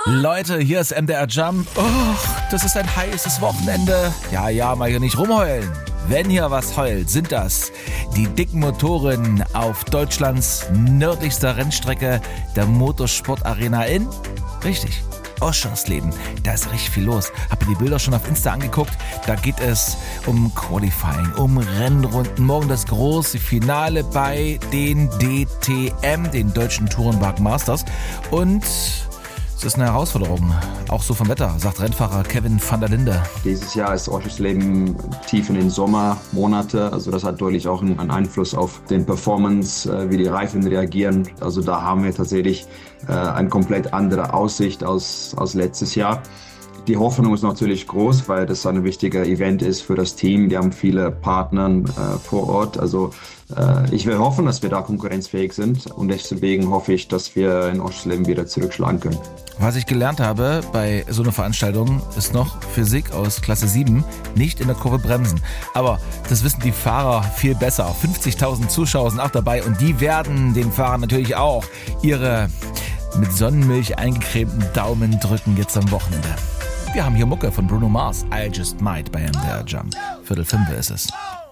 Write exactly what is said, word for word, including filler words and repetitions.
Leute, hier ist M D R Jump. Oh, das ist ein heißes Wochenende. Ja, ja, mal hier nicht rumheulen. Wenn hier was heult, sind das die dicken Motoren auf Deutschlands nördlichster Rennstrecke der Motorsportarena in, richtig, Oschersleben. Da ist richtig viel los. Habt ihr die Bilder schon auf Insta angeguckt? Da geht es um Qualifying, um Rennrunden. Morgen das große Finale bei den D T M, den Deutschen Tourenwagen Masters. Und es ist eine Herausforderung, auch so vom Wetter, sagt Rennfahrer Kevin van der Linde. Dieses Jahr ist Oschersleben tief in den Sommermonate, also das hat deutlich auch einen Einfluss auf den Performance, wie die Reifen reagieren. Also da haben wir tatsächlich eine komplett andere Aussicht als, als letztes Jahr. Die Hoffnung ist natürlich groß, weil das ein wichtiger Event ist für das Team. Die haben viele Partner äh, vor Ort. Also äh, ich will hoffen, dass wir da konkurrenzfähig sind. Und deswegen hoffe ich, dass wir in Oschersleben wieder zurückschlagen können. Was ich gelernt habe bei so einer Veranstaltung ist noch Physik aus Klasse sieben, nicht in der Kurve bremsen. Aber das wissen die Fahrer viel besser. fünfzigtausend Zuschauer sind auch dabei und die werden den Fahrern natürlich auch ihre mit Sonnenmilch eingecremten Daumen drücken jetzt am Wochenende. Wir haben hier Mucke von Bruno Mars, I Just Might bei M D R Jump. Viertel fünf ist es.